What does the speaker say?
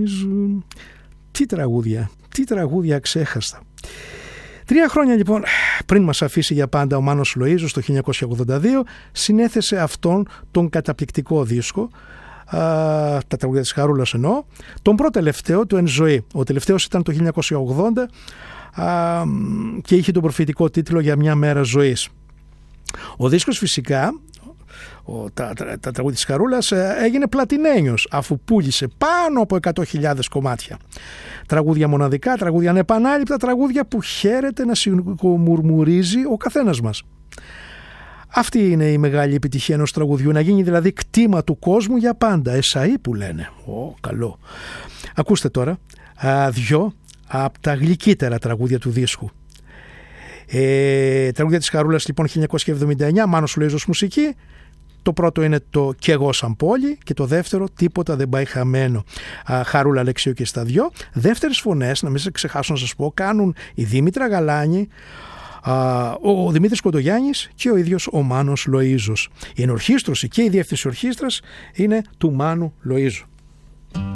νομίζουν. Τι τραγούδια ξέχαστα. 3 χρόνια λοιπόν πριν μας αφήσει για πάντα ο Μάνος Λοΐζος το 1982 συνέθεσε αυτόν τον καταπληκτικό δίσκο, τα τραγούδια της Χαρούλας εννοώ, τον πρώτο τελευταίο του Εν ζωή. Ο τελευταίος ήταν το 1980 και είχε τον προφητικό τίτλο «Για μια μέρα ζωής». Ο δίσκος φυσικά, τα τραγούδια της Χαρούλας, έγινε πλατινένιος αφού πούλησε πάνω από 100.000 κομμάτια. Τραγούδια μοναδικά, τραγούδια ανεπανάληπτα, τραγούδια που χαίρεται να σιγομουρμουρίζει ο καθένας μας. Αυτή είναι η μεγάλη επιτυχία ενός τραγουδιού, να γίνει δηλαδή κτήμα του κόσμου για πάντα. Εσαΐ που λένε. Καλό. Ακούστε τώρα 2 από τα γλυκύτερα τραγούδια του δίσκου. Τραγούδια της Χαρούλας λοιπόν 1979, Μάνος Λοΐζος μουσική. Το πρώτο είναι το «Κι εγώ σαν πόλη» και το δεύτερο «Τίποτα δεν πάει χαμένο». Χαρούλα Αλεξίου και στα 2. Δεύτερες φωνές, να μην σε ξεχάσω να σας πω, κάνουν η Δήμητρα Γαλάνη, ο Δημήτρης Κοντογιάννης και ο ίδιος ο Μάνος Λοΐζος. Η ενορχήστρωση και η διεύθυνση ορχήστρας είναι του Μάνου Λοΐζου.